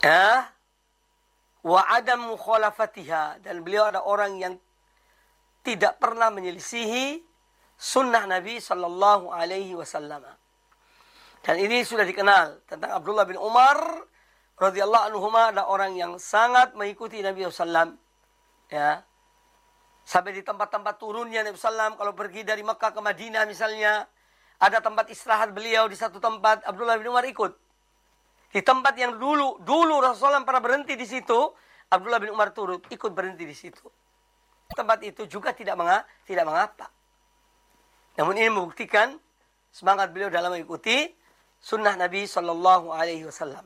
Ya, wa adam mukhalafatiha, dan beliau ada orang yang tidak pernah menyelisihi sunnah Nabi sallallahu alaihi wasallam. Dan ini sudah dikenal tentang Abdullah bin Umar radhiyallahu anhuma, ada orang yang sangat mengikuti Nabi sallallahu, ya. Sampai di tempat-tempat turunnya Nabi sallallahu, kalau pergi dari Mekah ke Madinah misalnya, ada tempat istirahat beliau di satu tempat, Abdullah bin Umar ikut. Di tempat yang dulu Rasulullah pernah berhenti di situ, Abdullah bin Umar ikut berhenti di situ. Tempat itu juga tidak mengapa. Namun ini membuktikan semangat beliau dalam mengikuti sunnah Nabi Sallallahu Alaihi Wasallam.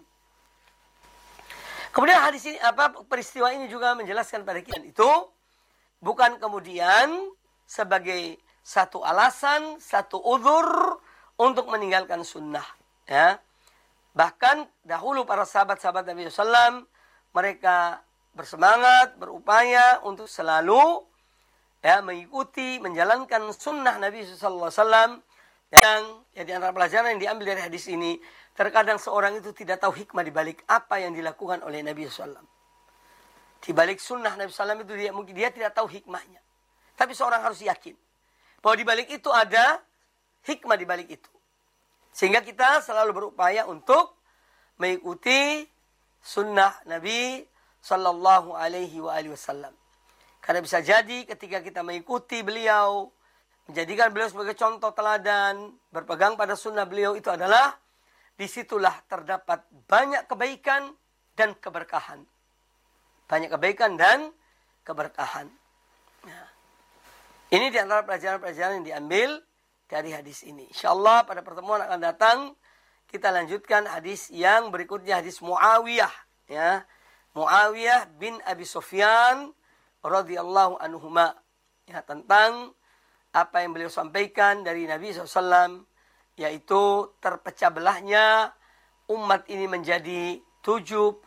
Kemudian hadis ini, peristiwa ini juga menjelaskan pada kita itu bukan kemudian sebagai satu alasan, satu uzur untuk meninggalkan sunnah. Ya. Bahkan dahulu para sahabat-sahabat Nabi SAW, mereka bersemangat, berupaya untuk selalu mengikuti, menjalankan sunnah Nabi SAW. Yang di antara pelajaran yang diambil dari hadis ini, terkadang seorang itu tidak tahu hikmah di balik apa yang dilakukan oleh Nabi SAW. Di balik sunnah Nabi SAW itu mungkin dia tidak tahu hikmahnya. Tapi seorang harus yakin bahwa di balik itu ada hikmah di balik itu. Sehingga kita selalu berupaya untuk mengikuti sunnah Nabi Sallallahu Alaihi Wasallam. Karena bisa jadi ketika kita mengikuti beliau, menjadikan beliau sebagai contoh teladan, berpegang pada sunnah beliau, itu adalah disitulah terdapat banyak kebaikan dan keberkahan. Banyak kebaikan dan keberkahan. Nah, ini di antara pelajaran-pelajaran yang diambil dari hadis ini. InsyaAllah pada pertemuan akan datang kita lanjutkan hadis yang berikutnya, hadis Muawiyah, ya. Muawiyah bin Abi Sufyan radhiyallahu anhuma, ya, tentang apa yang beliau sampaikan dari Nabi SAW, yaitu terpecah belahnya umat ini menjadi 72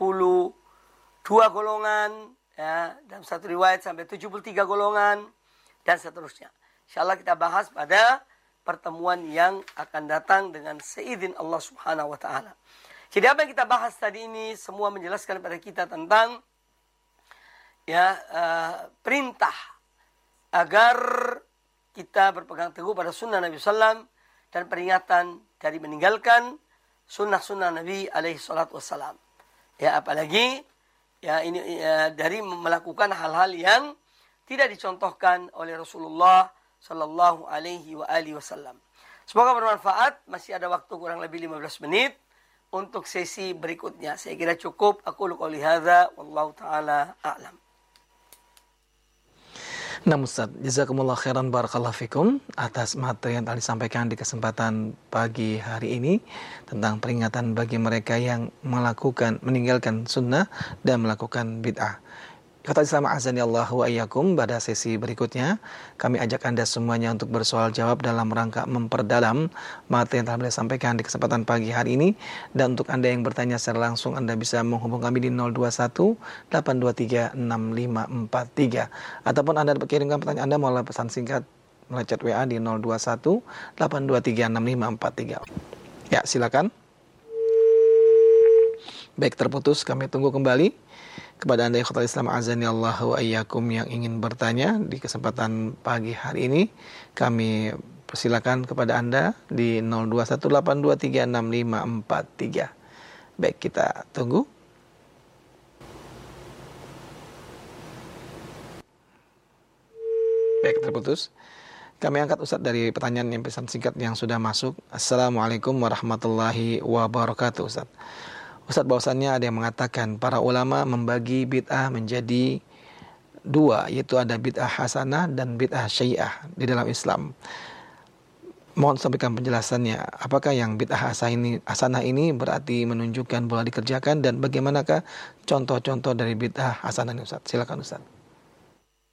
golongan, ya, dalam satu riwayat sampai 73 golongan dan seterusnya. InsyaAllah kita bahas pada pertemuan yang akan datang dengan seizin Allah Subhanahu wa taala. Jadi apa yang kita bahas tadi ini semua menjelaskan kepada kita tentang perintah agar kita berpegang teguh pada sunnah Nabi SAW dan peringatan dari meninggalkan sunnah-sunnah Nabi alaihi salatu wassalam. Ya, apalagi dari melakukan hal-hal yang tidak dicontohkan oleh Rasulullah Sallallahu Alaihi Wasallam. Semoga bermanfaat. Masih ada waktu kurang lebih 15 menit untuk sesi berikutnya. Saya kira cukup. Aku qouli hadza wallahu taala a'lam. Nah Ustaz, jazakumullah khairan barakallahu fikum atas materi yang telah disampaikan di kesempatan pagi hari ini tentang peringatan bagi mereka yang meninggalkan sunnah dan melakukan bid'ah. Kata Islam azani Allah wa iyyakum, pada sesi berikutnya kami ajak Anda semuanya untuk bersoal jawab dalam rangka memperdalam materi yang telah beliau sampaikan di kesempatan pagi hari ini. Dan untuk Anda yang bertanya secara langsung, Anda bisa menghubung kami di 021 823 6543, ataupun Anda dapat kirimkan pertanyaan Anda melalui pesan singkat melalui chat WA di 021 823 6543. Ya, silakan. Baik, terputus, kami tunggu kembali. Kepada Anda ikhwatal Islam azani Allah wa iyyakum yang ingin bertanya di kesempatan pagi hari ini, kami persilakan kepada Anda di 0218236543. Baik, kita tunggu. Baik, terputus. Kami angkat Ustaz dari pertanyaan yang pesan singkat yang sudah masuk. Assalamualaikum warahmatullahi wabarakatuh. Ustaz, bahwasannya ada yang mengatakan para ulama membagi bid'ah menjadi dua, yaitu ada bid'ah hasanah dan bid'ah syi'ah di dalam Islam. Mohon sampaikan penjelasannya. Apakah yang bid'ah hasanah ini berarti menunjukkan boleh dikerjakan, dan bagaimanakah contoh-contoh dari bid'ah hasanah ini Ustaz? Silakan Ustaz.